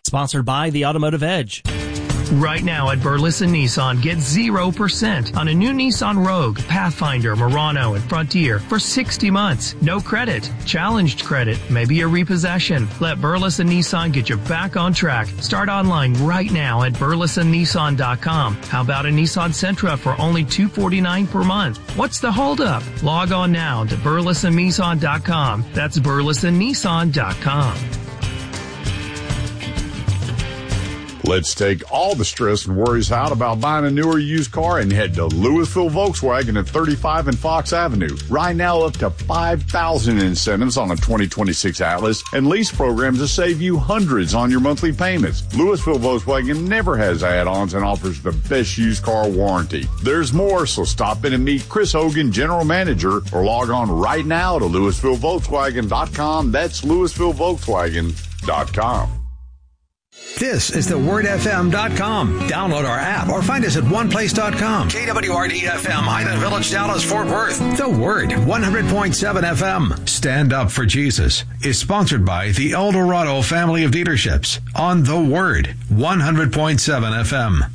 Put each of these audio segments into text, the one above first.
Sponsored by the Automotive Edge. Right now at Burleson Nissan, get 0% on a new Nissan Rogue, Pathfinder, Murano, and Frontier for 60 months. No credit. Challenged credit. Maybe a repossession. Let Burleson Nissan get you back on track. Start online right now at burlesonnissan.com. How about a Nissan Sentra for only $249 per month? What's the holdup? Log on now to burlesonnissan.com. That's burlesonnissan.com. Let's take all the stress and worries out about buying a new or used car and head to Louisville Volkswagen at 35 and Fox Avenue. Right now, up to $5,000 in incentives on a 2026 Atlas and lease programs to save you hundreds on your monthly payments. Louisville Volkswagen never has add-ons and offers the best used car warranty. There's more, so stop in and meet Chris Hogan, General Manager, or log on right now to LouisvilleVolkswagen.com. That's LouisvilleVolkswagen.com. This is thewordfm.com. Download our app or find us at oneplace.com. KWRD-FM, Highland Village, Dallas, Fort Worth. The Word, 100.7 FM. Stand Up for Jesus is sponsored by the Eldorado family of dealerships on The Word, 100.7 FM.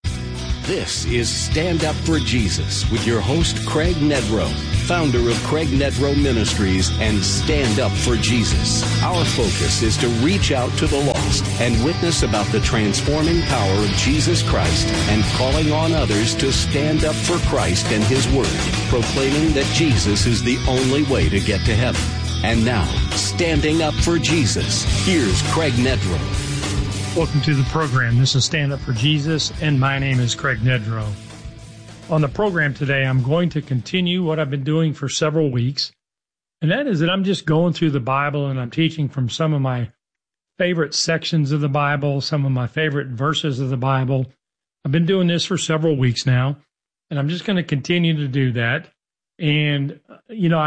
This is Stand Up for Jesus with your host, Craig Nedrow, founder of Craig Nedrow Ministries and Stand Up for Jesus. Our focus is to reach out to the lost and witness about the transforming power of Jesus Christ and calling on others to stand up for Christ and His Word, proclaiming that Jesus is the only way to get to heaven. And now, Standing Up for Jesus, here's Craig Nedrow. Welcome to the program. This is Stand Up for Jesus, and my name is Craig Nedrow. On the program today, I'm going to continue what I've been doing for several weeks, and that is that I'm just going through the Bible, and I'm teaching from some of my favorite sections of the Bible, some of my favorite verses of the Bible. I've been doing this for several weeks now, and I'm just going to continue to do that. And, you know,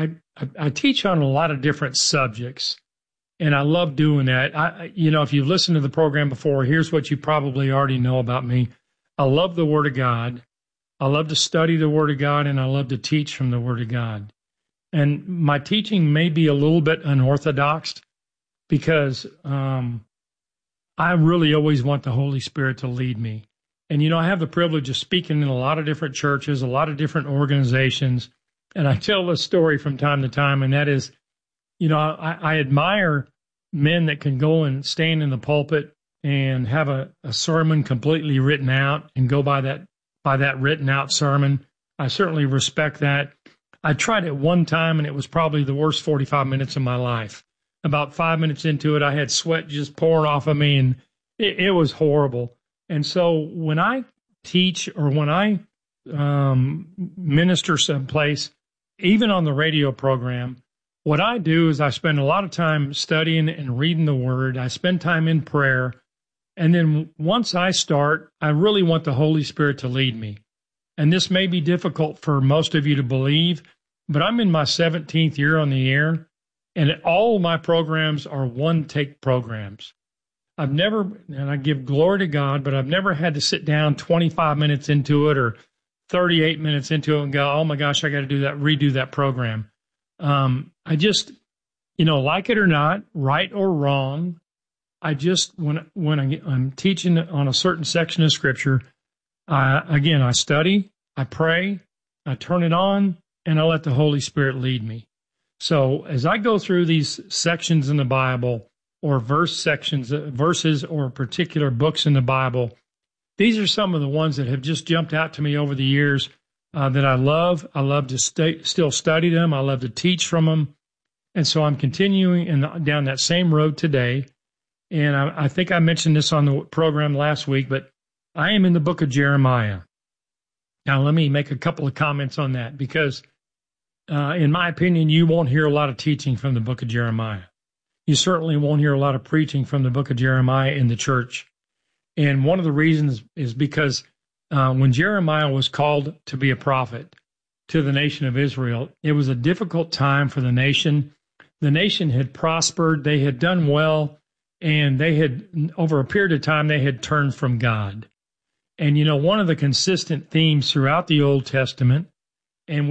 I teach on a lot of different subjects. And I love doing that. If you've listened to the program before, here's what you probably already know about me. I love the Word of God. I love to study the Word of God, and I love to teach from the Word of God. And my teaching may be a little bit unorthodox because I really always want the Holy Spirit to lead me. And, I have the privilege of speaking in a lot of different churches, a lot of different organizations. And I tell this story from time to time, and that is, I admire men that can go and stand in the pulpit and have a sermon completely written out and go by that written out sermon. I certainly respect that. I tried it one time, and it was probably the worst 45 minutes of my life. About 5 minutes into it, I had sweat just pouring off of me, and it was horrible. And so when I teach or when I minister someplace, even on the radio program, what I do is I spend a lot of time studying and reading the Word. I spend time in prayer. And then once I start, I really want the Holy Spirit to lead me. And this may be difficult for most of you to believe, but I'm in my 17th year on the air, and all of my programs are one-take programs. I've never, and I give glory to God, but I've never had to sit down 25 minutes into it or 38 minutes into it and go, oh my gosh, I got to redo that program. I just, like it or not, right or wrong, I just, when I'm teaching on a certain section of Scripture, I study, I pray, I turn it on, and I let the Holy Spirit lead me. So as I go through these sections in the Bible, or verses or particular books in the Bible, these are some of the ones that have just jumped out to me over the years that I love. I love to still study them. I love to teach from them. And so I'm continuing down that same road today. And I think I mentioned this on the program last week, but I am in the book of Jeremiah. Now, let me make a couple of comments on that because, in my opinion, you won't hear a lot of teaching from the book of Jeremiah. You certainly won't hear a lot of preaching from the book of Jeremiah in the church. And one of the reasons is because when Jeremiah was called to be a prophet to the nation of Israel, it was a difficult time for the nation. The nation had prospered, they had done well, and they had, over a period of time, they had turned from God. And, one of the consistent themes throughout the Old Testament, in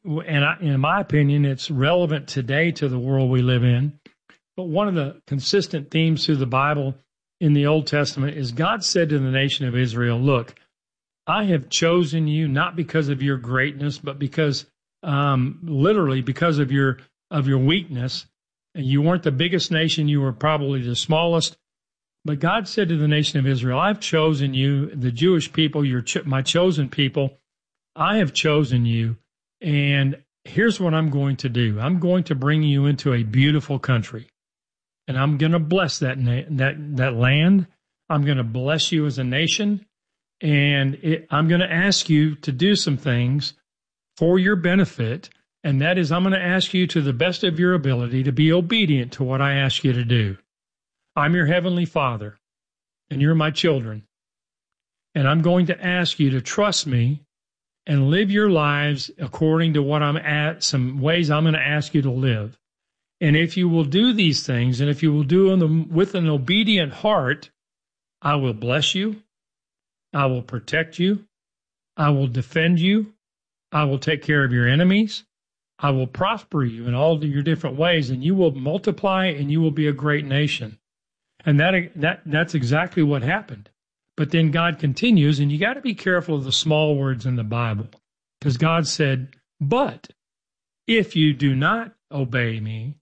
my opinion, it's relevant today to the world we live in, but one of the consistent themes through the Bible in the Old Testament is God said to the nation of Israel, look, I have chosen you not because of your greatness, but because literally because of your weakness. And you weren't the biggest nation, you were probably the smallest. But God said to the nation of Israel, I've chosen you, the Jewish people, my chosen people. I have chosen you, and here's what I'm going to do. I'm going to bring you into a beautiful country, and I'm going to bless that land. I'm going to bless you as a nation, and I'm going to ask you to do some things for your benefit, and that is I'm going to ask you to the best of your ability to be obedient to what I ask you to do. I'm your heavenly Father, and you're my children, and I'm going to ask you to trust me and live your lives according to what some ways I'm going to ask you to live. And if you will do these things, and if you will do them with an obedient heart, I will bless you, I will protect you, I will defend you, I will take care of your enemies, I will prosper you in all of your different ways, and you will multiply and you will be a great nation. And that's exactly what happened. But then God continues, and you got to be careful of the small words in the Bible, because God said, but if you do not obey me,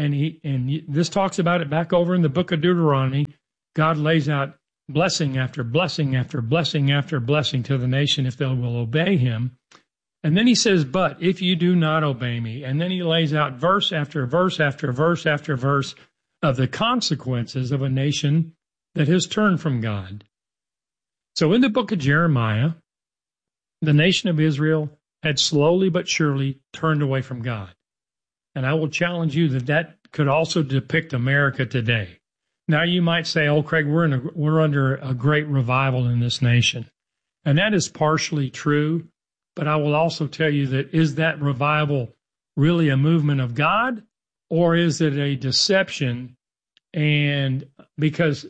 and this talks about it back over in the book of Deuteronomy, God lays out blessing after blessing after blessing after blessing to the nation if they will obey him. And then he says, but if you do not obey me, and then he lays out verse after verse after verse after verse of the consequences of a nation that has turned from God. So in the book of Jeremiah, the nation of Israel had slowly but surely turned away from God. And I will challenge you that could also depict America today. Now you might say, oh, Craig, we're under a great revival in this nation. And that is partially true, but I will also tell you that is that revival really a movement of God, or is it a deception? And because,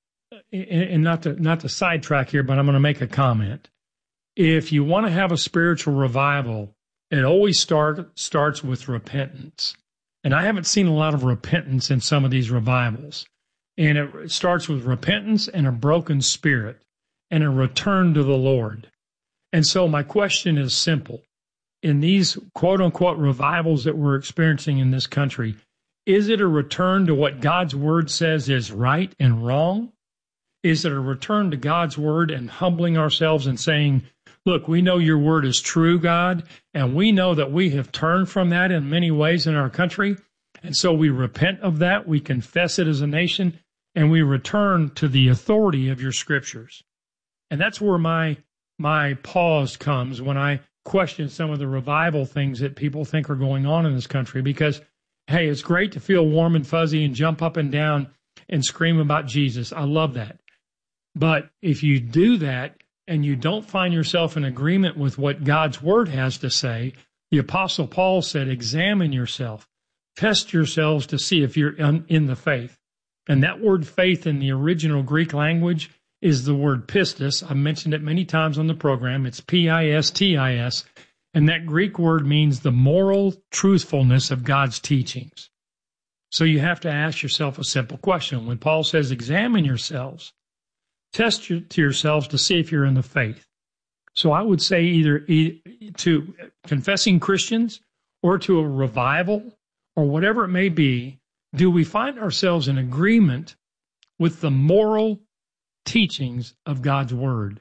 and not to sidetrack here, but I'm going to make a comment. If you want to have a spiritual revival, it always starts with repentance. And I haven't seen a lot of repentance in some of these revivals. And it starts with repentance and a broken spirit and a return to the Lord. And so my question is simple. In these quote-unquote revivals that we're experiencing in this country, is it a return to what God's Word says is right and wrong? Is it a return to God's Word and humbling ourselves and saying, look, we know your Word is true, God, and we know that we have turned from that in many ways in our country, and so we repent of that, we confess it as a nation, and we return to the authority of your Scriptures. And that's where my pause comes when I question some of the revival things that people think are going on in this country, because hey, it's great to feel warm and fuzzy and jump up and down and scream about Jesus. I love that. But if you do that and you don't find yourself in agreement with what God's Word has to say, the Apostle Paul said, examine yourself, test yourselves to see if you're in the faith. And that word faith in the original Greek language is the word pistis. I've mentioned it many times on the program. It's P-I-S-T-I-S. And that Greek word means the moral truthfulness of God's teachings. So you have to ask yourself a simple question. When Paul says, examine yourselves, test to yourselves to see if you're in the faith. So I would say either to confessing Christians or to a revival or whatever it may be, do we find ourselves in agreement with the moral teachings of God's Word?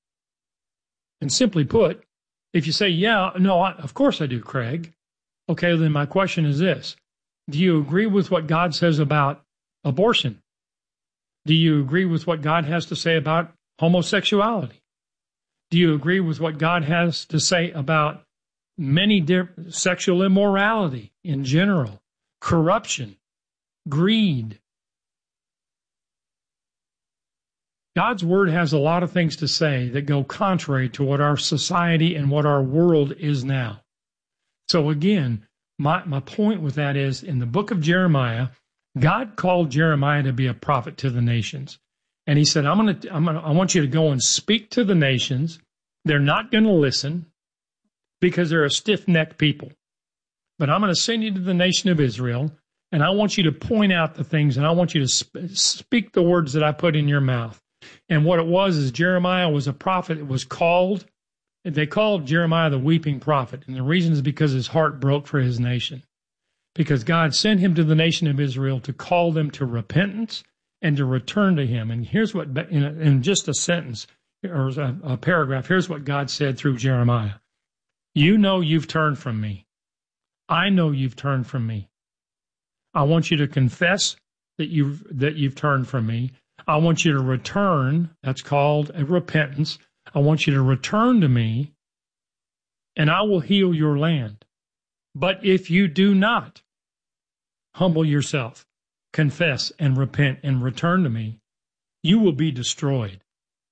And simply put, if you say, yeah, no, of course I do, Craig. Okay, then my question is this. Do you agree with what God says about abortion? Do you agree with what God has to say about homosexuality? Do you agree with what God has to say about many sexual immorality in general, corruption, greed? God's Word has a lot of things to say that go contrary to what our society and what our world is now. So again, my point with that is, in the book of Jeremiah, God called Jeremiah to be a prophet to the nations. And he said, I want you to go and speak to the nations. They're not going to listen because they're a stiff-necked people. But I'm going to send you to the nation of Israel, And I want you to point out the things, and I want you to speak the words that I put in your mouth. And what it was is Jeremiah was a prophet. It was called, they called Jeremiah the weeping prophet. And the reason is because his heart broke for his nation. Because God sent him to the nation of Israel to call them to repentance and to return to him. And here's what, in just a sentence, or a paragraph, here's what God said through Jeremiah. You know you've turned from me. I know you've turned from me. I want you to confess that you've turned from me. I want you to return. That's called a repentance. I want you to return to me, and I will heal your land. But if you do not humble yourself, confess and repent and return to me, you will be destroyed.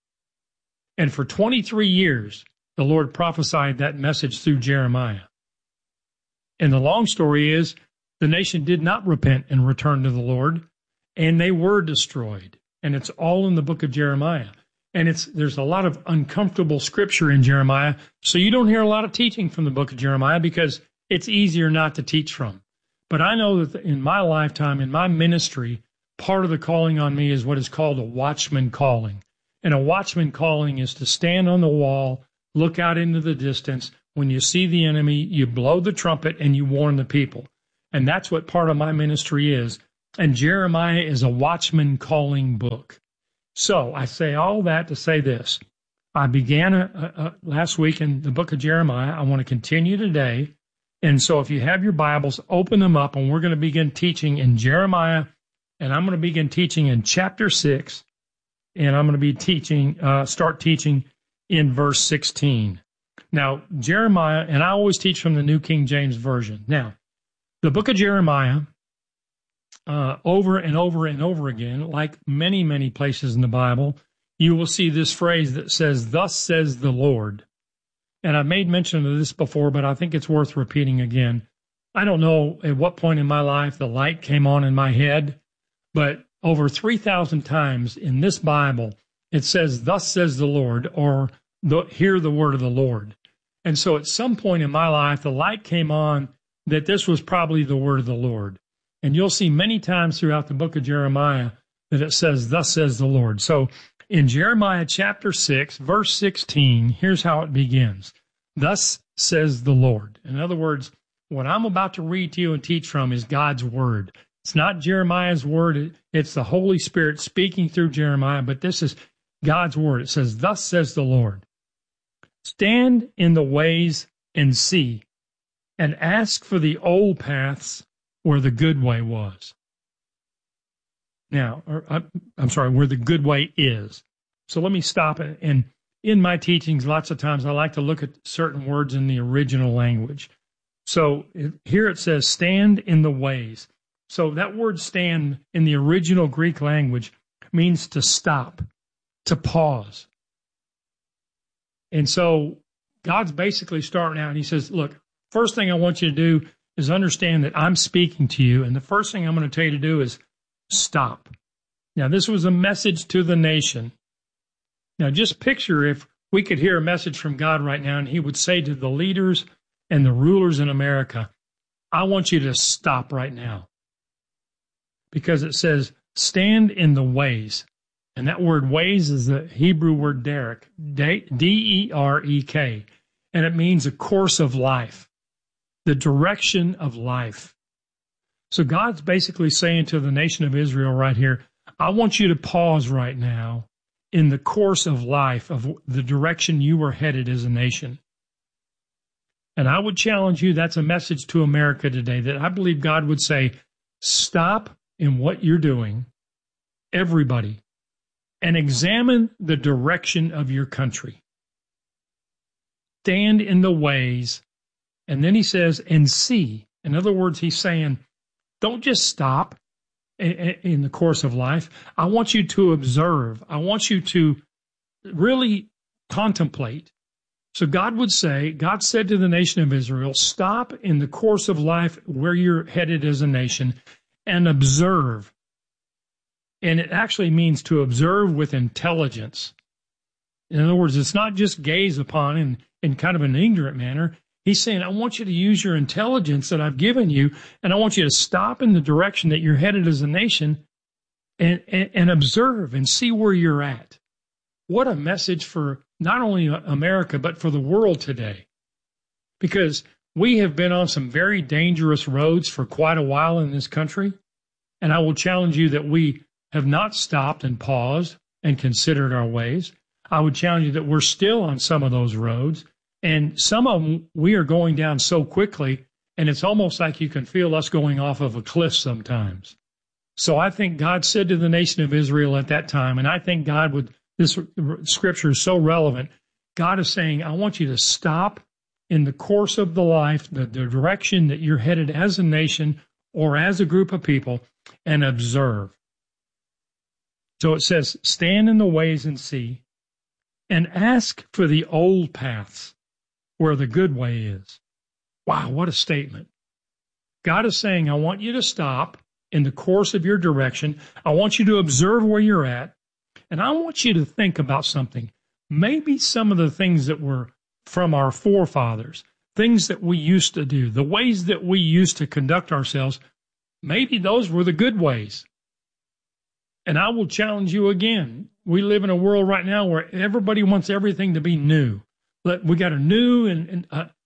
And for 23 years, the Lord prophesied that message through Jeremiah. And the long story is, the nation did not repent and return to the Lord, and they were destroyed. And it's all in the book of Jeremiah. And there's a lot of uncomfortable scripture in Jeremiah, so you don't hear a lot of teaching from the book of Jeremiah because it's easier not to teach from. But I know that in my lifetime, in my ministry, part of the calling on me is what is called a watchman calling. And a watchman calling is to stand on the wall, look out into the distance. When you see the enemy, you blow the trumpet and you warn the people. And that's what part of my ministry is. And Jeremiah is a watchman calling book. So I say all that to say this. I began last week in the book of Jeremiah. I want to continue today. And so if you have your Bibles, open them up, and we're going to begin teaching in Jeremiah, and I'm going to begin teaching in chapter 6, and I'm going to be start teaching in verse 16. Now, Jeremiah, and I always teach from the New King James Version. Now, the book of Jeremiah, over and over and over again, like many, many places in the Bible, you will see this phrase that says, "Thus says the Lord." And I've made mention of this before, but I think it's worth repeating again. I don't know at what point in my life the light came on in my head, but over 3,000 times in this Bible, it says, "Thus says the Lord," or "Hear the word of the Lord." And so at some point in my life, the light came on that this was probably the word of the Lord. And you'll see many times throughout the book of Jeremiah that it says, "Thus says the Lord." So in Jeremiah chapter 6, verse 16, here's how it begins. "Thus says the Lord." In other words, what I'm about to read to you and teach from is God's word. It's not Jeremiah's word. It's the Holy Spirit speaking through Jeremiah, but this is God's word. It says, "Thus says the Lord, stand in the ways and see, and ask for the old paths where the good way was." Now, where the good way is. So let me stop. And in my teachings, lots of times I like to look at certain words in the original language. So here it says, stand in the ways. So that word stand in the original Greek language means to stop, to pause. And so God's basically starting out, and he says, look, first thing I want you to do is understand that I'm speaking to you, and the first thing I'm going to tell you to do is stop. Now, this was a message to the nation. Now, just picture if we could hear a message from God right now, and he would say to the leaders and the rulers in America, I want you to stop right now. Because it says, stand in the ways. And that word ways is the Hebrew word derek, D-E-R-E-K. And it means a course of life, the direction of life. So God's basically saying to the nation of Israel right here, I want you to pause right now in the course of life of the direction you were headed as a nation. And I would challenge you, that's a message to America today, that I believe God would say, stop in what you're doing, everybody, and examine the direction of your country. Stand in the ways, and then he says, and see. In other words, he's saying, don't just stop in the course of life. I want you to observe. I want you to really contemplate. So God would say, God said to the nation of Israel, stop in the course of life where you're headed as a nation and observe. And it actually means to observe with intelligence. In other words, it's not just gaze upon in kind of an ignorant manner. He's saying, I want you to use your intelligence that I've given you, and I want you to stop in the direction that you're headed as a nation and observe and see where you're at. What a message for not only America, but for the world today. Because we have been on some very dangerous roads for quite a while in this country, and I will challenge you that we have not stopped and paused and considered our ways. I would challenge you that we're still on some of those roads, and some of them we are going down so quickly, and it's almost like you can feel us going off of a cliff sometimes. So I think God said to the nation of Israel at that time, and I think God would, this scripture is so relevant. God is saying, I want you to stop in the course of the life, the direction that you're headed as a nation or as a group of people, and observe. So it says, stand in the ways and see, and ask for the old paths where the good way is. Wow, what a statement. God is saying, I want you to stop in the course of your direction. I want you to observe where you're at, and I want you to think about something. Maybe some of the things that were from our forefathers, things that we used to do, the ways that we used to conduct ourselves, maybe those were the good ways. And I will challenge you again. We live in a world right now where everybody wants everything to be new. We got a new and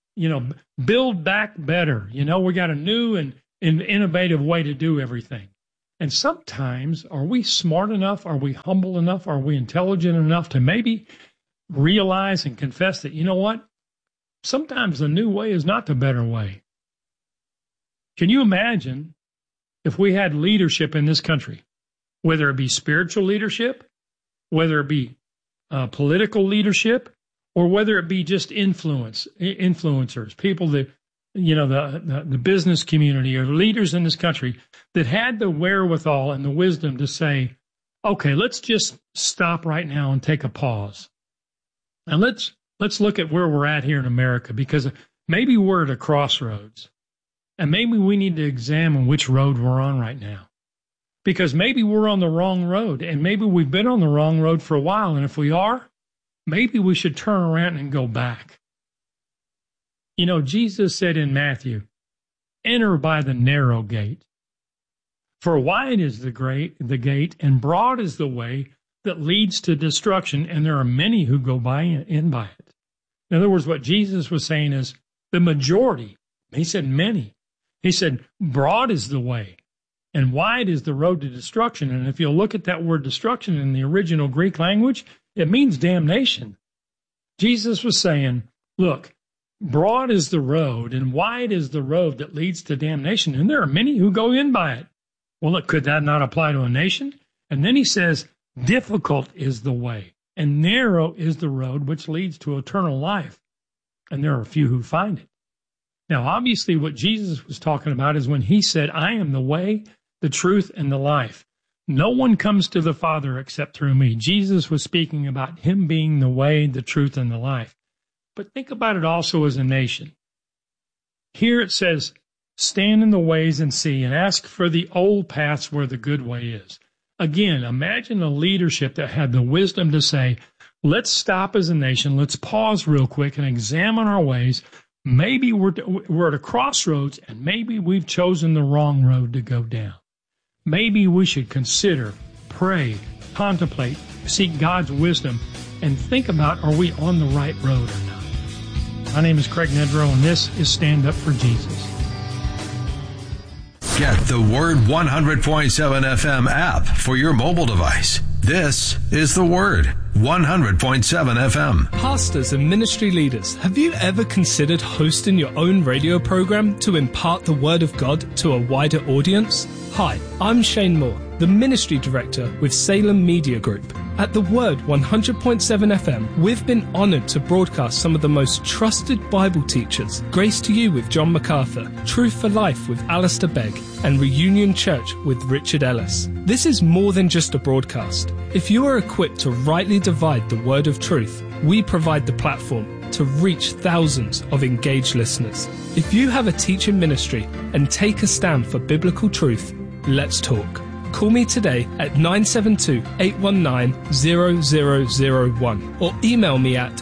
build back better. We got a new and innovative way to do everything. And sometimes, are we smart enough? Are we humble enough? Are we intelligent enough to maybe realize and confess that, you know what? Sometimes the new way is not the better way. Can you imagine if we had leadership in this country, whether it be spiritual leadership, whether it be political leadership, or whether it be just influencers, people that, the business community or leaders in this country that had the wherewithal and the wisdom to say, okay, let's just stop right now and take a pause. And let's look at where we're at here in America, because maybe we're at a crossroads, and maybe we need to examine which road we're on right now. Because maybe we're on the wrong road, and maybe we've been on the wrong road for a while, and if we are, maybe we should turn around and go back. Jesus said in Matthew, enter by the narrow gate. For wide is the gate, and broad is the way that leads to destruction, and there are many who go in by it. In other words, what Jesus was saying is the majority. He said many. He said broad is the way, and wide is the road to destruction. And if you'll look at that word destruction in the original Greek language, it means damnation. Jesus was saying, look, broad is the road and wide is the road that leads to damnation, and there are many who go in by it. Well, look, could that not apply to a nation? And then he says, difficult is the way, and narrow is the road which leads to eternal life, and there are a few who find it. Now, obviously, what Jesus was talking about is when he said, I am the way, the truth, and the life. No one comes to the Father except through me. Jesus was speaking about him being the way, the truth, and the life. But think about it also as a nation. Here it says, stand in the ways and see, and ask for the old paths where the good way is. Again, imagine a leadership that had the wisdom to say, let's stop as a nation, let's pause real quick and examine our ways. Maybe we're at a crossroads, and maybe we've chosen the wrong road to go down. Maybe we should consider, pray, contemplate, seek God's wisdom, and think about, are we on the right road or not? My name is Craig Nedrow, and this is Stand Up for Jesus. Get the Word 100.7 FM app for your mobile device. This is the Word 100.7 FM. Pastors and ministry leaders, have you ever considered hosting your own radio program to impart the Word of God to a wider audience? Hi, I'm Shane Moore, the Ministry Director with Salem Media Group. At the Word 100.7 FM, we've been honored to broadcast some of the most trusted Bible teachers. Grace to You with John MacArthur, Truth for Life with Alistair Begg, and Reunion Church with Richard Ellis. This is more than just a broadcast. If you are equipped to rightly divide the word of truth, we provide the platform to reach thousands of engaged listeners. If you have a teaching ministry and take a stand for biblical truth, let's talk. Call me today at 972-819-0001 or email me at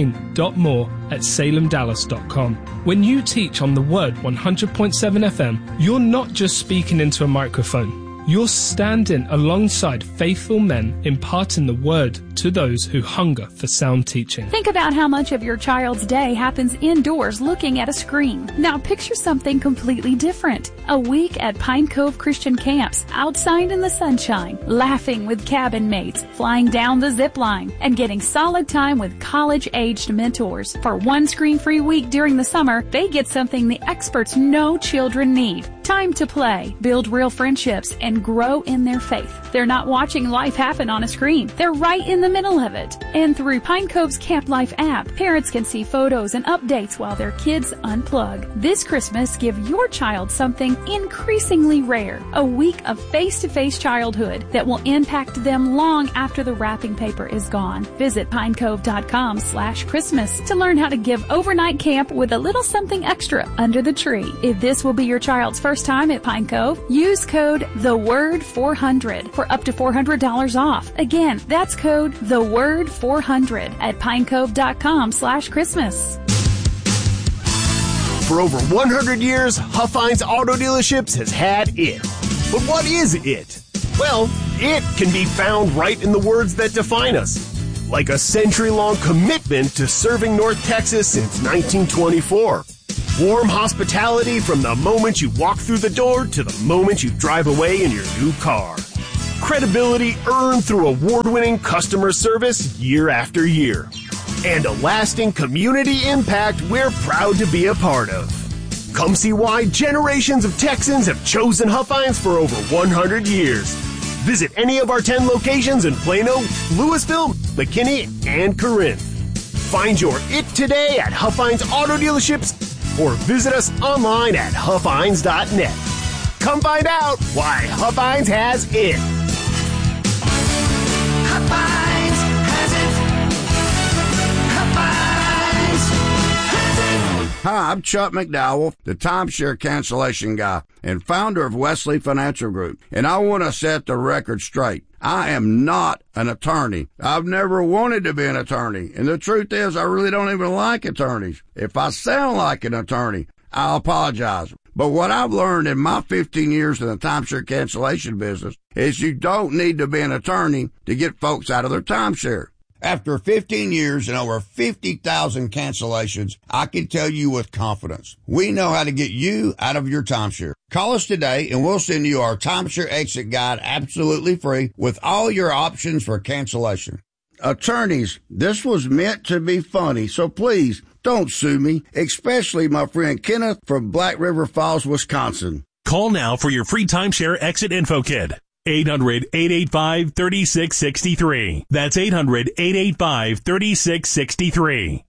shane.moore@salemdallas.com. When you teach on the Word 100.7 FM, you're not just speaking into a microphone. You're standing alongside faithful men imparting the Word to those who hunger for sound teaching. Think about how much of your child's day happens indoors looking at a screen. Now picture something completely different. A week at Pine Cove Christian Camps, outside in the sunshine, laughing with cabin mates, flying down the zip line, and getting solid time with college-aged mentors. For one screen-free week during the summer, they get something the experts know children need. Time to play, build real friendships, and grow in their faith. They're not watching life happen on a screen. They're right in the middle of it. And through Pine Cove's Camp Life app, parents can see photos and updates while their kids unplug. This Christmas, give your child something increasingly rare. A week of face-to-face childhood that will impact them long after the wrapping paper is gone. Visit pinecove.com/Christmas to learn how to give overnight camp with a little something extra under the tree. If this will be your child's first time at Pine Cove, use code THEWORD400 for up to $400 off. Again, that's code THEWORD400 at pinecove.com/Christmas. For over 100 years, Huffines Auto Dealerships has had it. But what is it? Well, it can be found right in the words that define us. Like a century-long commitment to serving North Texas since 1924. Warm hospitality from the moment you walk through the door to the moment you drive away in your new car. Credibility earned through award-winning customer service year after year. And a lasting community impact we're proud to be a part of. Come see why generations of Texans have chosen Huffines for over 100 years. Visit any of our 10 locations in Plano, Louisville, McKinney, and Corinth. Find your it today at Huffines Auto Dealerships or visit us online at huffines.net. Come find out why Huffines has it. Huffines has it. Huffines has it. Hi, I'm Chuck McDowell, the timeshare cancellation guy and founder of Wesley Financial Group. And I want to set the record straight. I am not an attorney. I've never wanted to be an attorney. And the truth is, I really don't even like attorneys. If I sound like an attorney, I'll apologize. But what I've learned in my 15 years in the timeshare cancellation business is you don't need to be an attorney to get folks out of their timeshare. After 15 years and over 50,000 cancellations, I can tell you with confidence, we know how to get you out of your timeshare. Call us today and we'll send you our timeshare exit guide absolutely free with all your options for cancellation. Attorneys, this was meant to be funny, so please don't sue me, especially my friend Kenneth from Black River Falls, Wisconsin. Call now for your free timeshare exit info kit. 800-885-3663. That's 800-885-3663.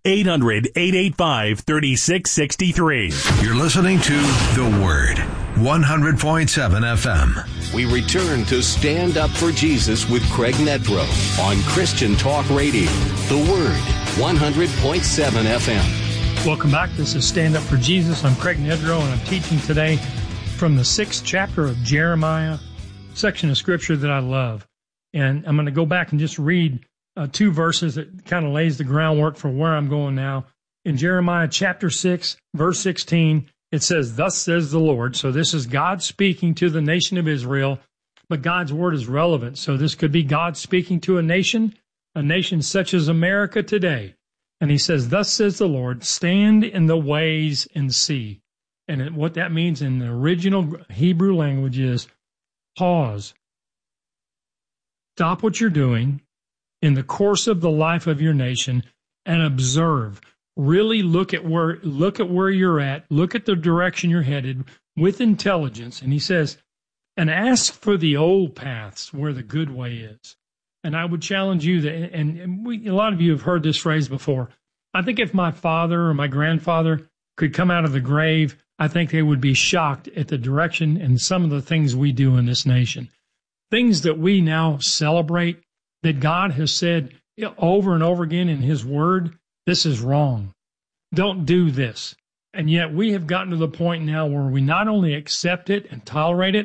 800-885-3663. You're listening to The Word, 100.7 FM. We return to Stand Up for Jesus with Craig Nedrow on Christian Talk Radio. The Word, 100.7 FM. Welcome back. This is Stand Up for Jesus. I'm Craig Nedrow, and I'm teaching today from the 6th chapter of Jeremiah, section of Scripture that I love. And I'm going to go back and just read 2 verses that kind of lays the groundwork for where I'm going now. In Jeremiah chapter 6, verse 16, it says, "Thus says the Lord." So this is God speaking to the nation of Israel, but God's word is relevant. So this could be God speaking to a nation such as America today. And he says, "Thus says the Lord, stand in the ways and see." And what that means in the original Hebrew language is pause. Stop what you're doing in the course of the life of your nation and observe. Really look at where you're at. Look at the direction you're headed with intelligence. And he says, and ask for the old paths where the good way is. And I would challenge you that, and a lot of you have heard this phrase before. I think if my father or my grandfather could come out of the grave, I think they would be shocked at the direction and some of the things we do in this nation. Things that we now celebrate, that God has said over and over again in His Word, this is wrong. Don't do this. And yet we have gotten to the point now where we not only accept it and tolerate it,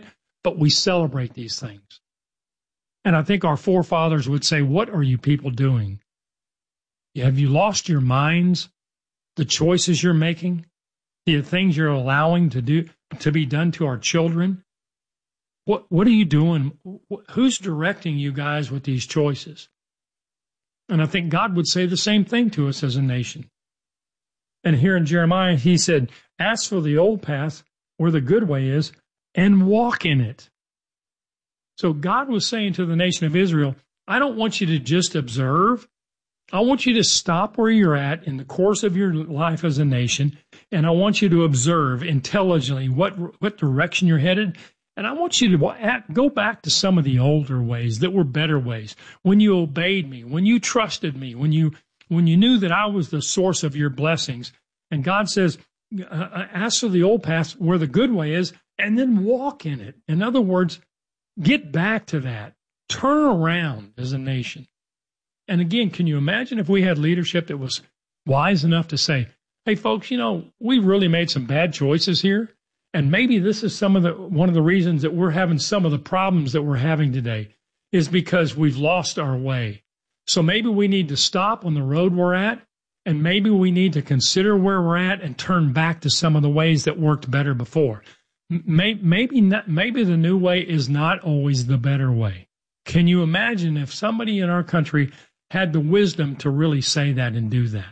but we celebrate these things. And I think our forefathers would say, what are you people doing? Have you lost your minds? The choices you're making? The things you're allowing to be done to our children? What are you doing? Who's directing you guys with these choices? And I think God would say the same thing to us as a nation. And here in Jeremiah, he said, ask for the old path where the good way is and walk in it. So God was saying to the nation of Israel, I don't want you to just observe. I want you to stop where you're at in the course of your life as a nation, and I want you to observe intelligently what direction you're headed. And I want you to go back to some of the older ways that were better ways. When you obeyed me, when you trusted me, when you knew that I was the source of your blessings. And God says, ask for the old path where the good way is, and then walk in it. In other words, get back to that. Turn around as a nation. And again, can you imagine if we had leadership that was wise enough to say, hey, folks, we really made some bad choices here. And maybe this is one of the reasons that we're having some of the problems that we're having today is because we've lost our way. So maybe we need to stop on the road we're at, and maybe we need to consider where we're at and turn back to some of the ways that worked better before. Maybe the new way is not always the better way. Can you imagine if somebody in our country had the wisdom to really say that and do that?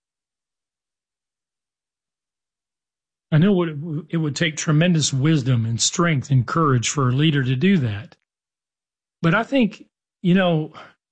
I know it would take tremendous wisdom and strength and courage for a leader to do that. But I think,